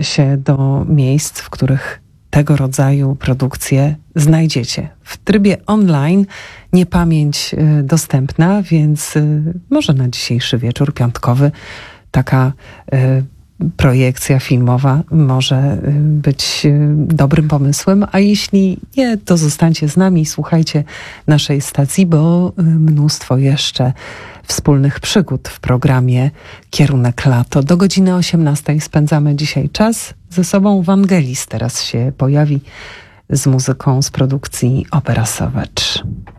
się do miejsc, w których tego rodzaju produkcje znajdziecie. W trybie online niepamięć dostępna, więc może na dzisiejszy wieczór piątkowy taka projekcja filmowa może być dobrym pomysłem, a jeśli nie, to zostańcie z nami i słuchajcie naszej stacji, bo mnóstwo jeszcze wspólnych przygód w programie Kierunek Lato. Do godziny 18 spędzamy dzisiaj czas ze sobą. Wangelis teraz się pojawi z muzyką z produkcji Opera Sauvage.